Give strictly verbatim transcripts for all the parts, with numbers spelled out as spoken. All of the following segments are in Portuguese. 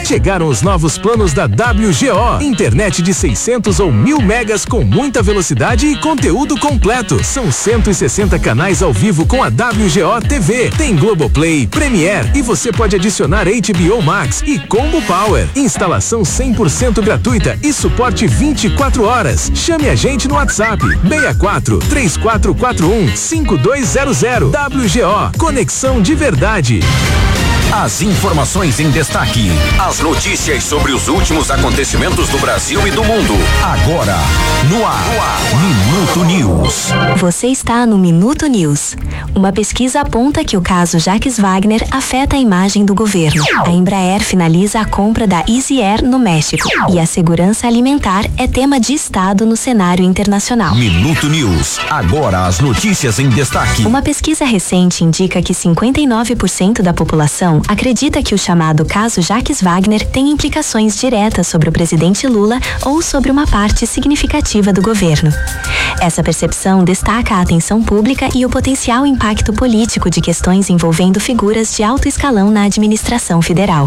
Chegaram os novos planos da W G O. Internet de seiscentos ou mil megas com muita velocidade e conteúdo completo. São cento e sessenta canais ao vivo com a W G O T V. Tem Globoplay, Premiere e você pode adicionar H B O Max e Combo Power. Instalação cem por cento gratuita e suporte vinte e quatro horas. Chame a gente no WhatsApp seis quatro, três quatro quatro um, cinco dois zero zero. W G O, conexão de verdade. As informações em destaque. As notícias sobre os últimos acontecimentos do Brasil e do mundo. Agora, no ar. No ar. Minuto News. Você está no Minuto News. Uma pesquisa aponta que o caso Jacques Wagner afeta a imagem do governo. A Embraer finaliza a compra da Easy Air no México. E a segurança alimentar é tema de Estado no cenário internacional. Minuto News. Agora as notícias em destaque. Uma pesquisa recente indica que cinquenta e nove por cento da população acredita que o chamado caso Jacques Wagner tem implicações diretas sobre o presidente Lula ou sobre uma parte significativa do governo. Essa percepção destaca a atenção pública e o potencial impacto político de questões envolvendo figuras de alto escalão na administração federal.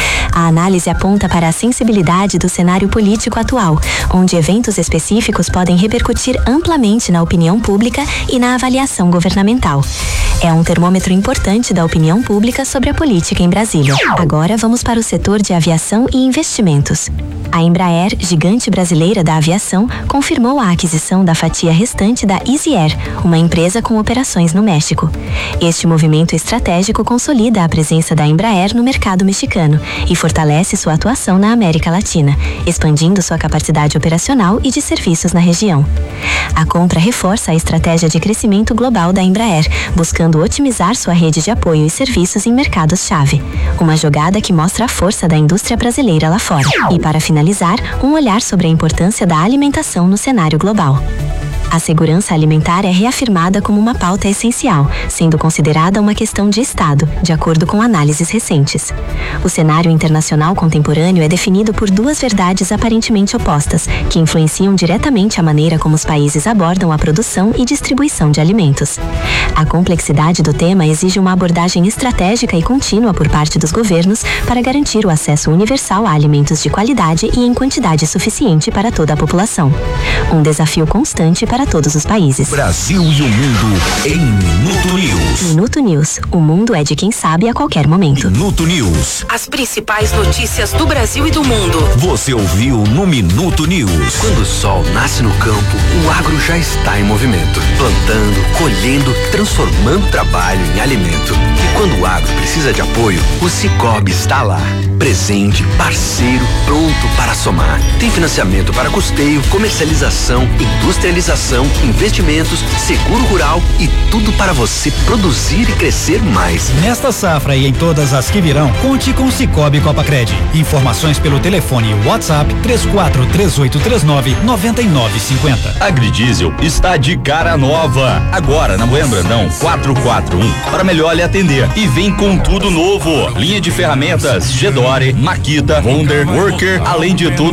A análise aponta para a sensibilidade do cenário político atual, onde eventos específicos podem repercutir amplamente na opinião pública e na avaliação governamental. É um termômetro importante da opinião pública sobre a política em Brasília. Agora vamos para o setor de aviação e investimentos. A Embraer, gigante brasileira da aviação, confirmou a aquisição da fatia restante da Easy Air, uma empresa com operações no México. Este movimento estratégico consolida a presença da Embraer no mercado mexicano e fortalece sua atuação na América Latina, expandindo sua capacidade operacional e de serviços na região. A compra reforça a estratégia de crescimento global da Embraer, buscando otimizar sua rede de apoio e serviços em mercados-chave. Uma jogada que mostra a força da indústria brasileira lá fora. E para finalizar, um olhar sobre a importância da alimentação no cenário global. A segurança alimentar é reafirmada como uma pauta essencial, sendo considerada uma questão de Estado, de acordo com análises recentes. O cenário internacional contemporâneo é definido por duas verdades aparentemente opostas, que influenciam diretamente a maneira como os países abordam a produção e distribuição de alimentos. A complexidade do tema exige uma abordagem estratégica e contínua por parte dos governos para garantir o acesso universal a alimentos de qualidade e em quantidade suficiente para toda a população. Um desafio constante para todos os países. Brasil e o mundo em Minuto News. Minuto News. O mundo é de quem sabe a qualquer momento. Minuto News. As principais notícias do Brasil e do mundo. Você ouviu no Minuto News. Quando o sol nasce no campo, o agro já está em movimento. Plantando, colhendo, transformando trabalho em alimento. E quando o agro precisa de apoio, o Sicoob está lá. Presente, parceiro, pronto para somar. Tem financiamento para custeio, comercialização, industrialização, investimentos, seguro rural e tudo para você produzir e crescer mais. Nesta safra e em todas as que virão, conte com o Sicoob Copacred. Informações pelo telefone e WhatsApp três quatro três oito três nove nove nove cinco zero. Agridiesel está de cara nova. Agora na Moema Brandão quatrocentos e quarenta e um para melhor lhe atender. E vem com tudo novo. Linha de ferramentas Gedore, Makita, Wonder, Worker, além de tudo